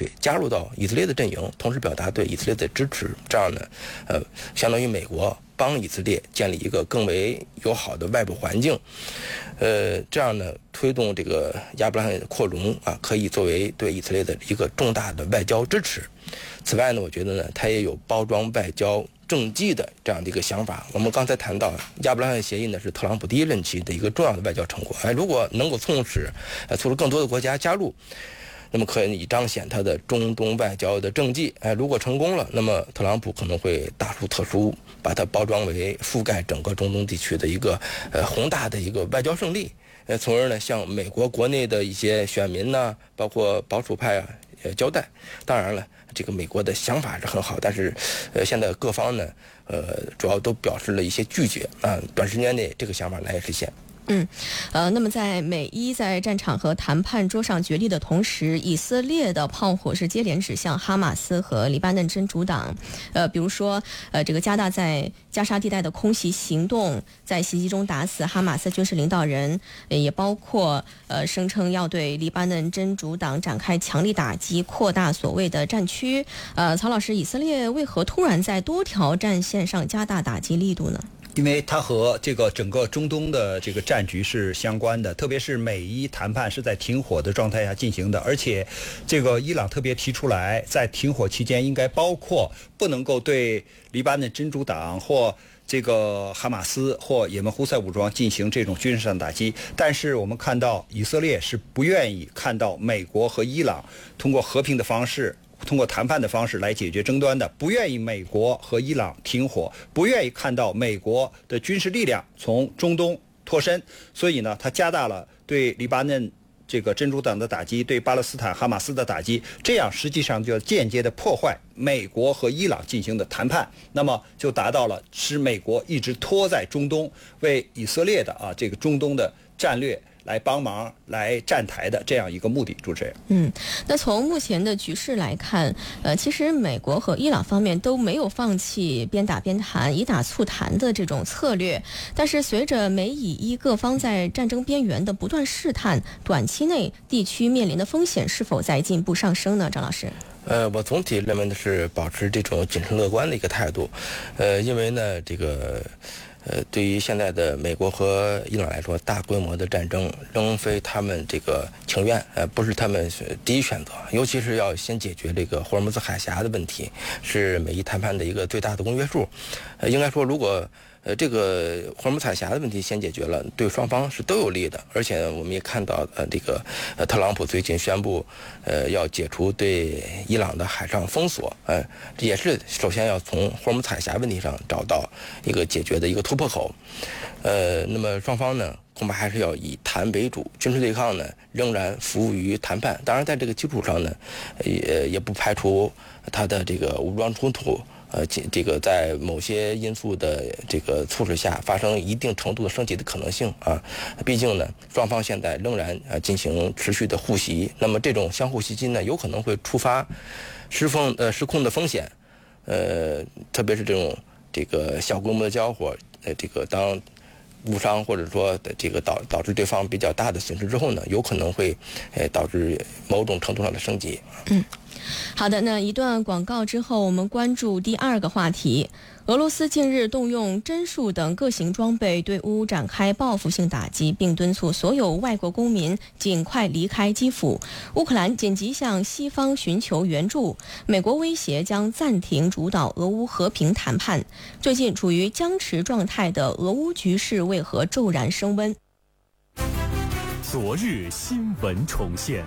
队加入到以色列的阵营，同时表达对以色列的支持，这样呢，相当于美国帮以色列建立一个更为友好的外部环境，这样呢，推动这个亚伯拉罕扩容啊，可以作为对以色列的一个重大的外交支持。此外呢，我觉得呢，它也有包装外交政绩的这样的一个想法。我们刚才谈到亚伯拉罕协议呢，是特朗普第一任期的一个重要的外交成果。如果能够促使更多的国家加入，那么可以彰显他的中东外交的政绩。如果成功了，那么特朗普可能会大书特书，把它包装为覆盖整个中东地区的一个宏大的一个外交胜利。从而呢，向美国国内的一些选民呢，包括保守派啊，交代。当然了，这个美国的想法是很好，但是现在各方呢，主要都表示了一些拒绝啊，短时间内这个想法难以实现。 那么在美伊在战场和谈判桌上角力的同时，以色列的炮火是接连指向哈马斯和黎巴嫩真主党。比如说，这个加大在加沙地带的空袭行动，在袭击中打死哈马斯军事领导人，也包括声称要对黎巴嫩真主党展开强力打击，扩大所谓的战区。曹老师，以色列为何突然在多条战线上加大打击力度呢？ 因为它和这个整个中东的这个战局是相关的，特别是美伊谈判是在停火的状态下进行的，而且这个伊朗特别提出来，在停火期间应该包括不能够对黎巴嫩真主党或这个哈马斯或也门胡塞武装进行这种军事上打击。但是我们看到以色列是不愿意看到美国和伊朗通过和平的方式，通过谈判的方式来解决争端的，不愿意美国和伊朗停火，不愿意看到美国的军事力量从中东脱身，所以呢，他加大了对黎巴嫩这个真主党的打击，对巴勒斯坦哈马斯的打击，这样实际上就要间接的破坏美国和伊朗进行的谈判，那么就达到了使美国一直拖在中东，为以色列的这个中东的战略来帮忙来站台的这样一个目的。主持人， 那从目前的局势来看，其实美国和伊朗方面都没有放弃边打边谈、以打促谈的这种策略。但是随着美以伊各方在战争边缘的不断试探，短期内地区面临的风险是否在进一步上升呢？张老师？ 我总体认为的是保持这种谨慎乐观的一个态度，因为呢，这个。对于现在的美国和伊朗来说，大规模的战争仍非他们这个情愿，不是他们第一选择。尤其是要先解决这个霍尔木兹海峡的问题，是美伊谈判的一个最大的公约数。应该说，如果这个霍尔木兹海峡的问题先解决了，对双方是都有利的。而且我们也看到，这个特朗普最近宣布，要解除对伊朗的海上封锁，也是首先要从霍尔木兹海峡问题上找到一个解决的一个突破口。那么双方呢，恐怕还是要以谈为主，军事对抗呢仍然服务于谈判。当然，在这个基础上呢，也不排除它的这个武装冲突。这个在某些因素的这个促使下发生一定程度的升级的可能性啊，毕竟呢，双方现在仍然进行持续的互袭，那么这种相互袭击呢，有可能会触发失控的风险，特别是这个小规模的交火，这个当误伤或者说这个导致对方比较大的损失之后呢，有可能会导致某种程度上的升级。 好的，那一段广告之后，我们关注第二个话题。俄罗斯近日动用针数等各型装备对乌展开报复性打击，并敦促所有外国公民尽快离开基辅。乌克兰紧急向西方寻求援助，美国威胁将暂停主导俄乌和平谈判。最近处于僵持状态的俄乌局势为何骤然升温？ 昨日新闻重现。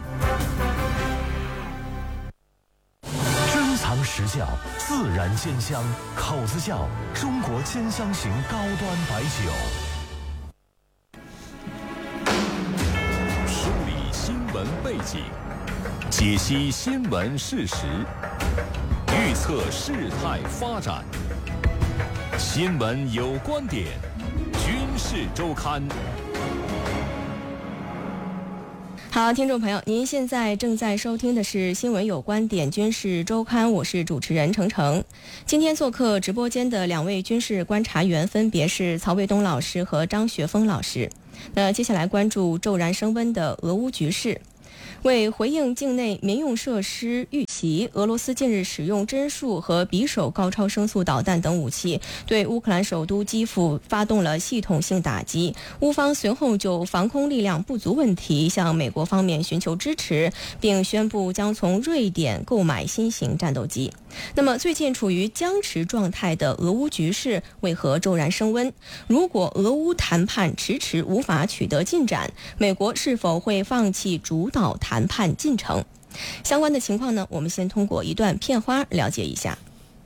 藏实窖，自然鲜香，口子窖，中国千香型高端白酒。梳理新闻背景，解析新闻事实，预测事态发展。新闻有观点，军事周刊。 好，听众朋友，您现在正在收听的是新闻有观点军事周刊，我是主持人程程。今天做客直播间的两位军事观察员分别是曹卫东老师和张学峰老师。那接下来关注骤然升温的俄乌局势。为回应境内民用设施遇袭奇，俄罗斯近日使用针数和匕首高超声速导弹等武器，对乌克兰首都基辅发动了系统性打击。乌方随后就防空力量不足问题向美国方面寻求支持，并宣布将从瑞典购买新型战斗机。那么，最近处于僵持状态的俄乌局势为何骤然升温？如果俄乌谈判迟迟无法取得进展，美国是否会放弃主导谈判进程？相关的情况呢，我们先通过一段片花了解一下。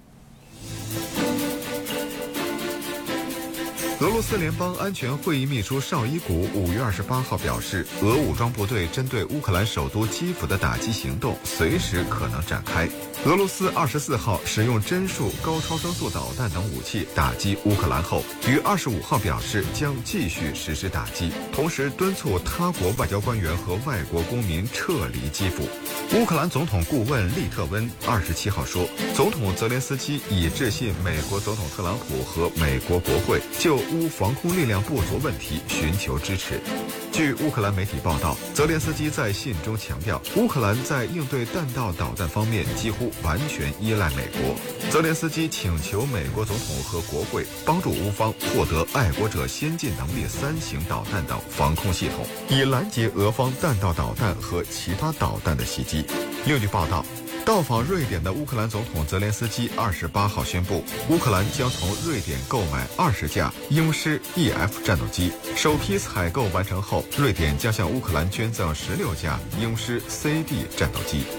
俄罗斯联邦安全会议秘书绍伊古5月28号表示，俄武装部队针对乌克兰首都基辅的打击行动随时可能展开。俄罗斯24号使用针数高超声速导弹等武器打击乌克兰后，于25号表示将继续实施打击，同时敦促他国外交官员和外国公民撤离基辅。乌克兰总统顾问利特温27号说，总统泽连斯基已致信美国总统特朗普和美国国会，就乌防空力量不足问题寻求支持。据乌克兰媒体报道，泽连斯基在信中强调，乌克兰在应对弹道导弹方面几乎完全依赖美国。泽连斯基请求美国总统和国会帮助乌方获得爱国者先进能力3型导弹等防空系统，以拦截俄方弹道导弹和其他导弹的袭击。另据报道，到访瑞典的乌克兰总统泽连斯基28号宣布，乌克兰将从瑞典购买20架鹰狮 EF 战斗机。首批采购完成后，瑞典将向乌克兰捐赠16架鹰狮 CD 战斗机。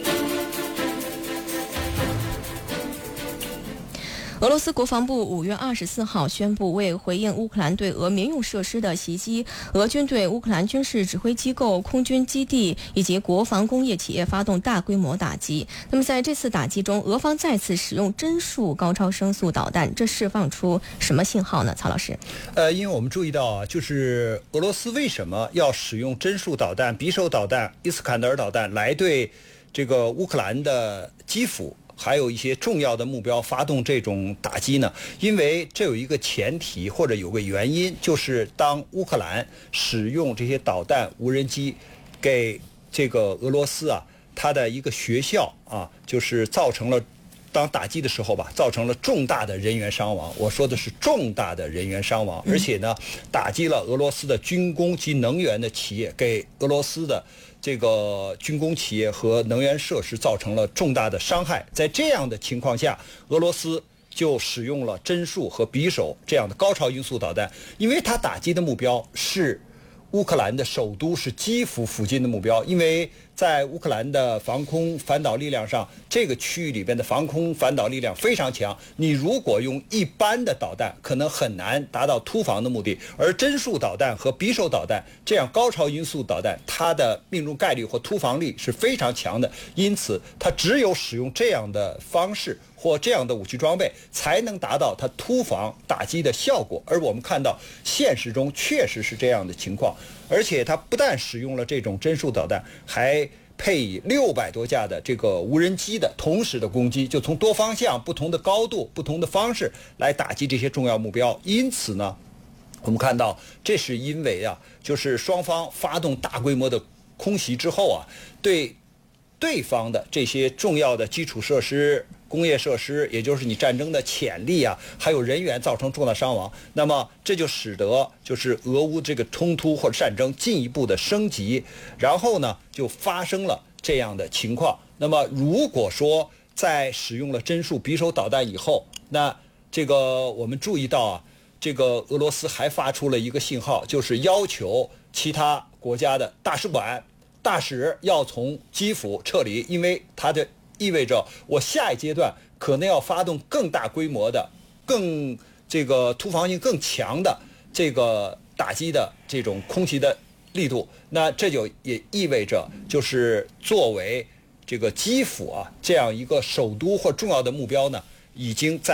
俄罗斯国防部5月24号宣布，为回应乌克兰对俄民用设施的袭击，俄军对乌克兰军事指挥机构、空军基地以及国防工业企业发动大规模打击。那么在这次打击中，俄方再次使用针数高超声速导弹，这释放出什么信号呢？曹老师， 因为我们注意到啊，就是俄罗斯为什么要使用针数导弹、匕首导弹、伊斯坎德尔导弹来对这个乌克兰的基辅还有一些重要的目标发动这种打击呢？因为这有一个前提或者有个原因，就是当乌克兰使用这些导弹无人机给这个俄罗斯啊，它的一个学校啊，就是造成了当打击的时候吧，造成了重大的人员伤亡。我说的是重大的人员伤亡，而且呢，打击了俄罗斯的军工及能源的企业，给俄罗斯的这个军工企业和能源设施造成了重大的伤害。在这样的情况下，俄罗斯就使用了针数和匕首这样的高超音速导弹，因为它打击的目标是乌克兰的首都，是基辅附近的目标。因为在乌克兰的防空反导力量上，这个区域里边的防空反导力量非常强，你如果用一般的导弹可能很难达到突防的目的，而针数导弹和匕首导弹这样高超音速导弹，它的命中概率或突防力是非常强的，因此它只有使用这样的方式或这样的武器装备才能达到它突防打击的效果。而我们看到现实中确实是这样的情况，而且它不但使用了这种针数导弹，还配以600多架的这个无人机的同时的攻击，就从多方向、不同的高度、不同的方式来打击这些重要目标。因此呢，我们看到这是因为啊，就是双方发动大规模的空袭之后啊，对对方的这些重要的基础设施、工业设施，也就是你战争的潜力啊，还有人员造成重大伤亡。那么这就使得就是俄乌这个冲突或者战争进一步的升级，然后呢就发生了这样的情况。那么如果说在使用了针数匕首导弹以后，那这个我们注意到啊，这个俄罗斯还发出了一个信号，就是要求其他国家的大使馆、大使要从基辅撤离，因为它的意味着我下一阶段可能要发动更大规模的、更这个突防性更强的这个打击的这种空袭的力度。那这就也意味着，就是作为这个基辅啊这样一个首都或重要的目标呢，已经在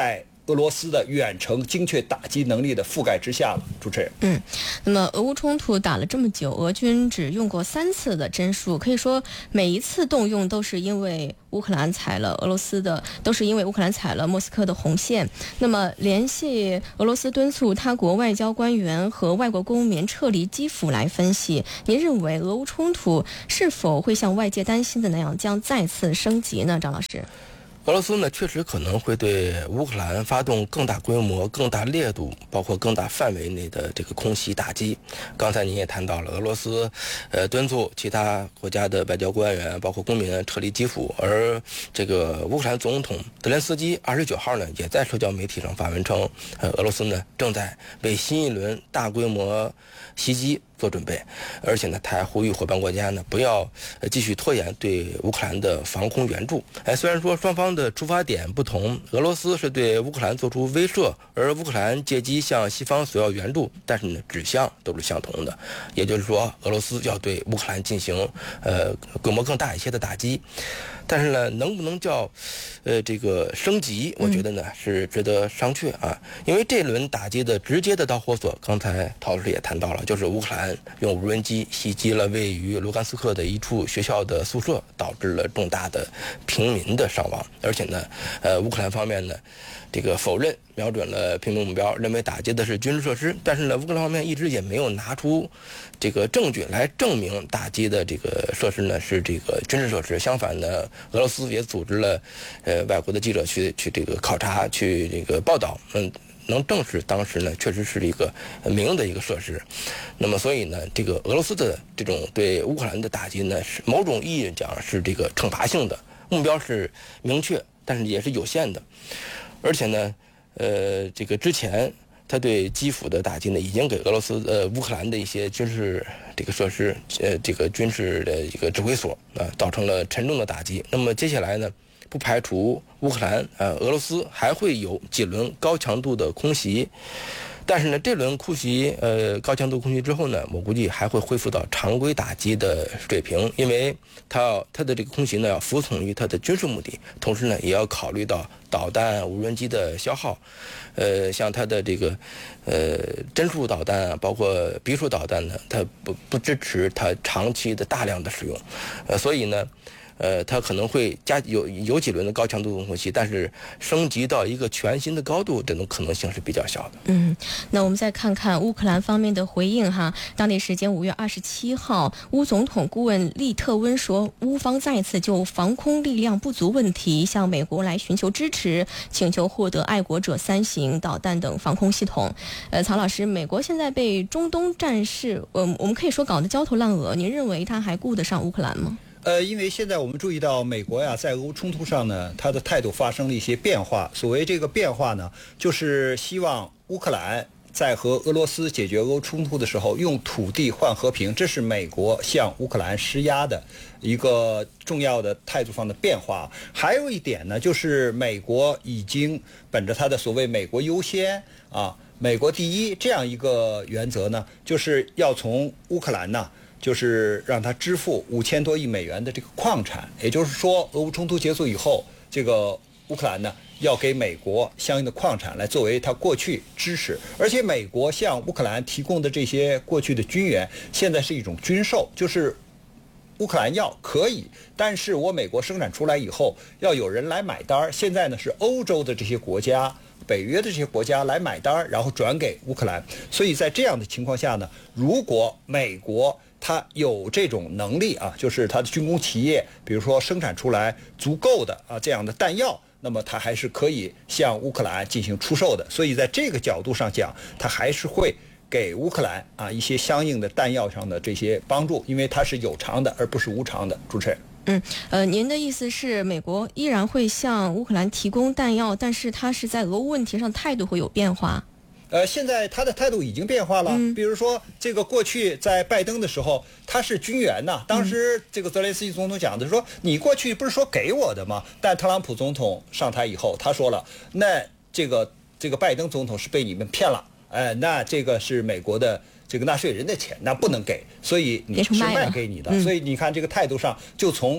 俄罗斯的远程精确打击能力的覆盖之下了。主持人， 那么俄乌冲突打了这么久，俄军只用过3次的针数，可以说每一次动用都是因为乌克兰踩了莫斯科的红线。那么联系俄罗斯敦促他国外交官员和外国公民撤离基辅来分析，您认为俄乌冲突是否会像外界担心的那样将再次升级呢？张老师。 俄罗斯呢，确实可能会对乌克兰发动更大规模、更大烈度，包括更大范围内的这个空袭打击。刚才您也谈到了，俄罗斯敦促其他国家的外交官员，包括公民撤离基辅，而这个乌克兰总统泽连斯基29号呢，也在社交媒体上发文称，俄罗斯呢正在为新一轮大规模袭击做准备，而且呢，他还呼吁伙伴国家呢不要继续拖延对乌克兰的防空援助。虽然说双方的出发点不同，俄罗斯是对乌克兰做出威慑，而乌克兰借机向西方索要援助，但是呢，指向都是相同的，也就是说，俄罗斯要对乌克兰进行规模更大一些的打击。但是呢，能不能叫这个升级，我觉得呢是值得商榷啊。因为这轮打击的直接的导火索，刚才陶老师也谈到了，就是乌克兰用无人机袭击了位于卢甘斯克的一处学校的宿舍，导致了重大的平民的伤亡。而且呢，乌克兰方面呢，这个否认瞄准了平民目标，认为打击的是军事设施。但是呢，乌克兰方面一直也没有拿出这个证据来证明打击的这个设施呢是这个军事设施。相反呢，俄罗斯也组织了外国的记者去这个考察，去这个报道，能证实当时呢确实是一个民用的一个设施。那么所以呢，这个俄罗斯的这种对乌克兰的打击呢，是某种意义讲是这个惩罚性的，目标是明确，但是也是有限的。而且呢，这个之前他对基辅的打击呢，已经给乌克兰的一些军事这个设施，这个军事的一个指挥所造成了沉重的打击。那么接下来呢，不排除乌克兰俄罗斯还会有几轮高强度的空袭。但是呢，这轮空袭高强度空袭之后呢，我估计还会恢复到常规打击的水平，因为它的这个空袭呢要服从于它的军事目的，同时呢也要考虑到导弹、无人机的消耗，像它的这个针数导弹啊，包括匕首导弹呢，它不支持它长期的大量的使用，所以呢。它可能会有几轮的高强度空袭，但是升级到一个全新的高度，这种可能性是比较小的。 那我们再看看乌克兰方面的回应哈。当地时间5月27号，乌总统顾问利特温说，乌方再次就防空力量不足问题向美国来寻求支持，请求获得爱国者3型导弹等防空系统。曹老师，美国现在被中东战事，我们可以说搞得焦头烂额，您认为他还顾得上乌克兰吗？ 因为现在我们注意到美国呀，在俄乌冲突上呢，它的态度发生了一些变化。所谓这个变化呢，就是希望乌克兰在和俄罗斯解决俄乌冲突的时候，用土地换和平，这是美国向乌克兰施压的一个重要的态度上的变化。还有一点呢，就是美国已经本着它的所谓美国优先美国第一这样一个原则呢，就是要从乌克兰呢，就是让他支付5000多亿美元的这个矿产，也就是说，俄乌冲突结束以后，这个乌克兰呢要给美国相应的矿产来作为他过去支持，而且美国向乌克兰提供的这些过去的军援，现在是一种军售，就是乌克兰要可以，但是我美国生产出来以后要有人来买单。现在呢是欧洲的这些国家、北约的这些国家来买单，然后转给乌克兰。所以在这样的情况下呢，如果美国它有这种能力就是它的军工企业，比如说生产出来足够的这样的弹药，那么它还是可以向乌克兰进行出售的。所以在这个角度上讲，它还是会给乌克兰一些相应的弹药上的这些帮助，因为它是有偿的而不是无偿的。主持人。 您的意思是美国依然会向乌克兰提供弹药，但是它是在俄乌问题上态度会有变化？ 现在他的态度已经变化了。比如说，这个过去在拜登的时候，他是军援呐。当时这个泽连斯基总统讲的说，你过去不是说给我的吗？但特朗普总统上台以后，他说了，那这个拜登总统是被你们骗了，那这个是美国的这个纳税人的钱，那不能给，所以你是卖给你的。所以你看这个态度上，就从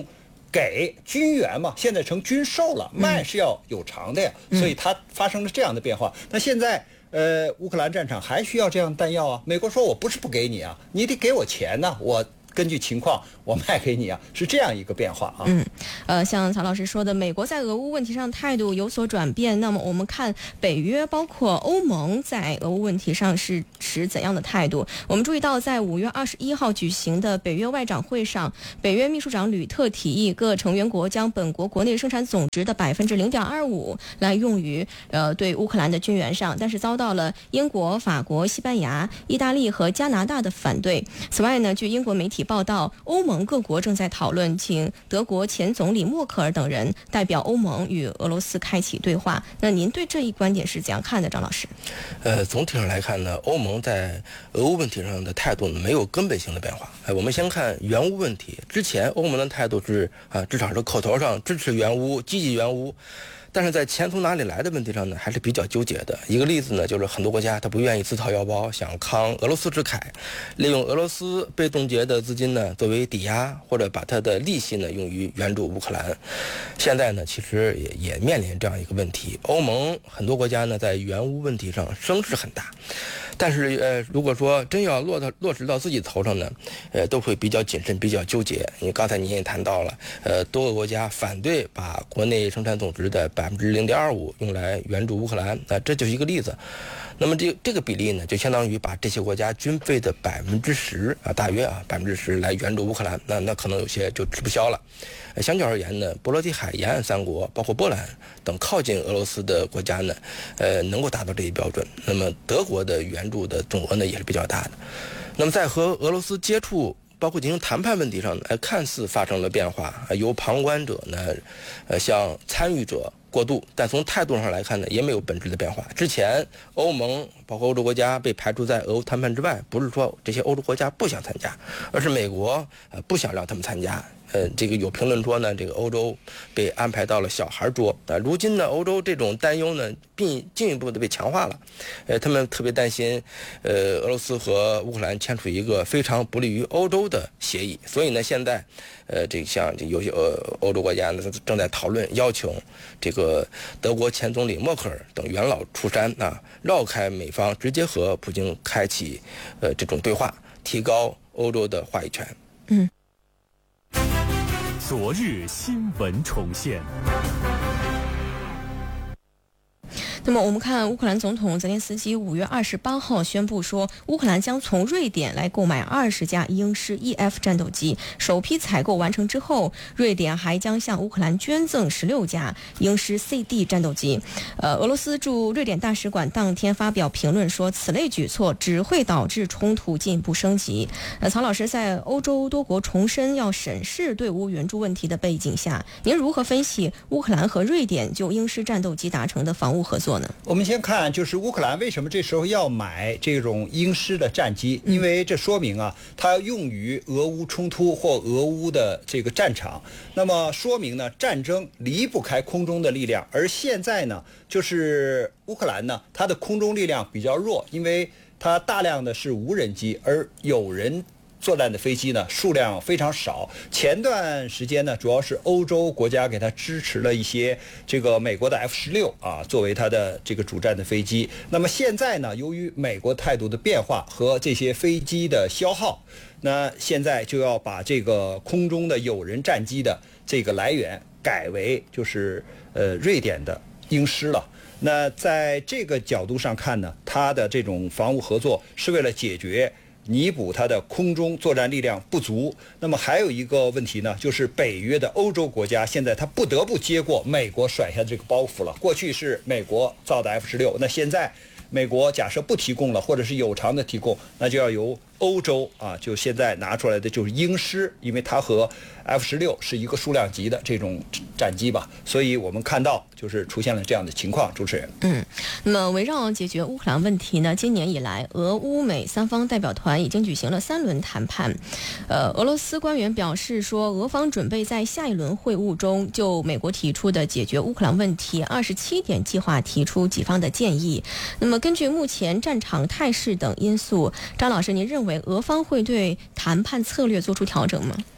给军援嘛，现在成军售了，卖是要有偿的呀，所以它发生了这样的变化。那现在乌克兰战场还需要这样弹药啊？美国说我不是不给你啊，你得给我钱呢，我根据情况我卖给你啊，是这样一个变化啊。 像曹老师说的，美国在俄乌问题上态度有所转变，那么我们看北约包括欧盟在俄乌问题上是持怎样的态度？我们注意到，在5月21号举行的北约外长会上，北约秘书长吕特提议各成员国将本国国内生产总值的0.25%来用于对乌克兰的军援上，但是遭到了英国、法国、西班牙、意大利和加拿大的反对。此外呢，据英国媒体报道，欧盟各国正在讨论请德国前总理默克尔等人代表欧盟与俄罗斯开启对话。那您对这一观点是怎样看的，张老师？ 总体上来看呢，欧盟在俄乌问题上的态度呢没有根本性的变化。我们先看援乌问题，之前欧盟的态度是至少是口头上支持援乌、积极援乌。但是在钱从哪里来的问题上呢，还是比较纠结的。一个例子呢，就是很多国家他不愿意自掏腰包，想慷俄罗斯之慨，利用俄罗斯被冻结的资金呢作为抵押，或者把它的利息呢用于援助乌克兰。现在呢，其实也面临这样一个问题。欧盟很多国家呢在援乌问题上声势很大，但是如果说真要落实到自己头上呢，都会比较谨慎，比较纠结。因为刚才您也谈到了，多个国家反对把国内生产总值的0.25%用来援助乌克兰，这就是一个例子。那么这个比例呢，就相当于把这些国家军费的10%大约10%来援助乌克兰，那可能有些就吃不消了。相较而言呢，波罗的海沿岸3国，包括波兰等靠近俄罗斯的国家呢，能够达到这一标准。那么德国的援助的总额呢也是比较大的。那么在和俄罗斯接触，包括进行谈判问题上呢，看似发生了变化，由旁观者呢，向参与者过渡，但从态度上来看呢，也没有本质的变化。之前欧盟包括欧洲国家被排除在俄乌谈判之外，不是说这些欧洲国家不想参加，而是美国不想让他们参加。这个有评论说呢，这个欧洲被安排到了小孩桌。如今呢，欧洲这种担忧呢，进一步的被强化了。他们特别担心，俄罗斯和乌克兰签署一个非常不利于欧洲的协议。所以呢，现在，像有些欧洲国家呢，正在讨论要求这个德国前总理默克尔等元老出山绕开美方，直接和普京开启这种对话，提高欧洲的话语权。 昨日新闻重现。 那么我们看乌克兰总统泽连斯基5月28号宣布说，乌克兰将从瑞典来购买20架鹰狮 EF 战斗机。首批采购完成之后，瑞典还将向乌克兰捐赠16架鹰狮 CD 战斗机。俄罗斯驻瑞典大使馆当天发表评论说，此类举措只会导致冲突进一步升级。曹老师，在欧洲多国重申要审视对乌援助问题的背景下，您如何分析乌克兰和瑞典就鹰狮战斗机达成的防务合作呢？ 我们先看，就是乌克兰为什么这时候要买这种鹰狮的战机？因为这说明它要用于俄乌冲突或俄乌的这个战场。那么说明呢，战争离不开空中的力量。而现在呢，就是乌克兰呢，它的空中力量比较弱，因为它大量的是无人机，而有人作战的飞机呢数量非常少。前段时间呢，主要是欧洲国家给它支持了一些这个美国的 F-16作为它的这个主战的飞机。那么现在呢，由于美国态度的变化和这些飞机的消耗，那现在就要把这个空中的有人战机的这个来源改为就是瑞典的鹰狮了。那在这个角度上看呢，它的这种防务合作是为了弥补它的空中作战力量不足。那么还有一个问题呢，就是北约的欧洲国家现在它不得不接过美国甩下这个包袱了。过去是美国造的 F-16，那现在美国假设不提供了，或者是有偿的提供，那就要由欧洲就现在拿出来的就是鹰狮，因为它和 F-16是一个数量级的这种战机吧，所以我们看到就是出现了这样的情况。主持人， 那么围绕解决乌克兰问题呢，今年以来，俄乌美3方代表团已经举行了3轮谈判。俄罗斯官员表示说，俄方准备在下一轮会晤中就美国提出的解决乌克兰问题27点计划提出己方的建议。那么根据目前战场态势等因素，张老师，您认为俄方会对谈判策略做出调整吗？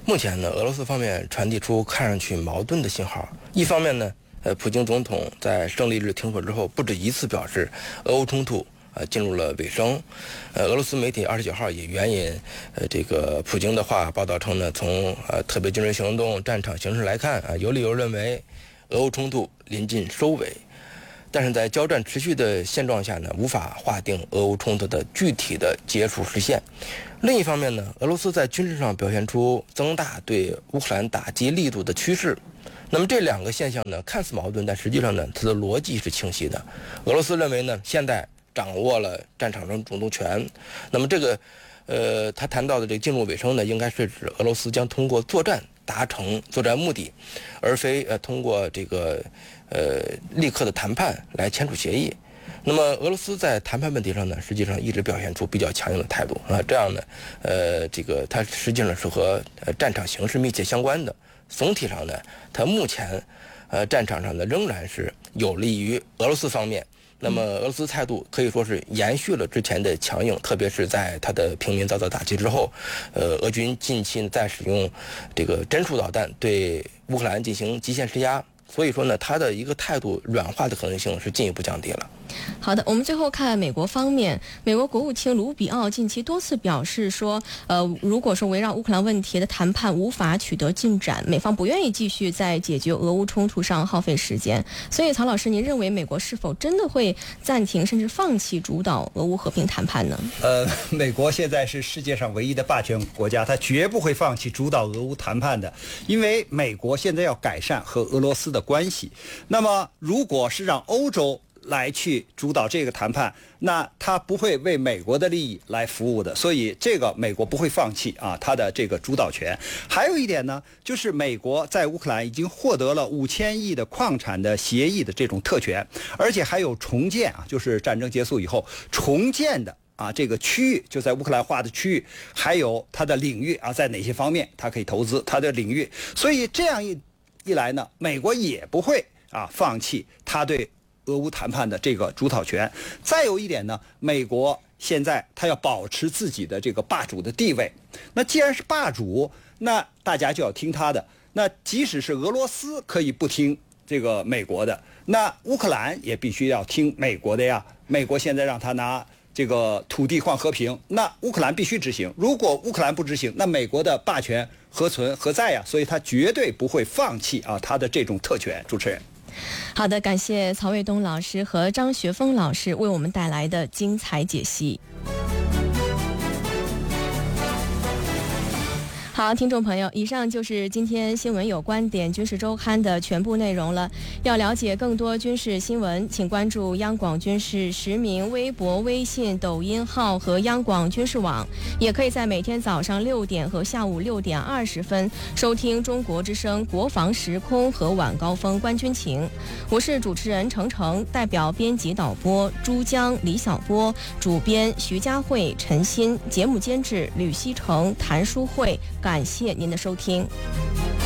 目前呢，俄罗斯方面传递出看上去矛盾的信号。一方面呢，普京总统在胜利日停火之后，不止一次表示俄乌冲突进入了尾声。俄罗斯媒体29号也援引这个普京的话报道称呢，从特别军事行动战场形势来看有理由认为俄乌冲突临近收尾。但是在交战持续的现状下呢，无法划定俄乌冲突的具体的结束时限。另一方面呢，俄罗斯在军事上表现出增大对乌克兰打击力度的趋势。那么这两个现象呢，看似矛盾，但实际上呢，它的逻辑是清晰的。俄罗斯认为呢，现在掌握了战场上主动权。那么这个，他谈到的这个进入尾声呢，应该是指俄罗斯将通过作战达成作战目的，而非通过这个立刻的谈判来签署协议。那么俄罗斯在谈判问题上呢，实际上一直表现出比较强硬的态度这样呢，这个它实际上是和战场形势密切相关的。总体上呢，它目前战场上呢仍然是有利于俄罗斯方面。那么俄罗斯态度可以说是延续了之前的强硬，特别是在它的平民遭到打击之后，俄军近期在使用这个针数导弹对乌克兰进行极限施压，所以说呢，它的一个态度软化的可能性是进一步降低了。 好的，我们最后看美国方面，美国国务卿卢比奥近期多次表示说，如果说围绕乌克兰问题的谈判无法取得进展，美方不愿意继续在解决俄乌冲突上耗费时间。所以，曹老师，您认为美国是否真的会暂停甚至放弃主导俄乌和平谈判呢？ 美国现在是世界上唯一的霸权国家，它绝不会放弃主导俄乌谈判的，因为美国现在要改善和俄罗斯的关系。那么，如果是让欧洲来去主导这个谈判，那他不会为美国的利益来服务的，所以这个美国不会放弃他的这个主导权。还有一点呢，就是美国在乌克兰已经获得了5000亿的矿产的协议的这种特权，而且还有重建就是战争结束以后重建的这个区域，就在乌克兰划的区域，还有它的领域在哪些方面它可以投资它的领域，所以这样一来呢，美国也不会放弃它对俄乌谈判的这个主导权。再有一点呢，美国现在他要保持自己的这个霸主的地位。那既然是霸主，那大家就要听他的。那即使是俄罗斯可以不听这个美国的，那乌克兰也必须要听美国的呀。美国现在让他拿这个土地换和平，那乌克兰必须执行。如果乌克兰不执行，那美国的霸权何存何在呀？所以他绝对不会放弃他的这种特权。主持人。 好的，感谢曹卫东老师和张学峰老师为我们带来的精彩解析。好，听众朋友，以上就是今天新闻有观点军事周刊的全部内容了。要了解更多军事新闻，请关注央广军事实名微博、微信、抖音号和央广军事网，也可以在每天早上6点和下午6点20分收听中国之声国防时空和晚高峰观军情。我是主持人程程，代表编辑导播朱江、李小波，主编徐佳慧、陈鑫，节目监制吕希成、谭淑慧。感谢您的收听。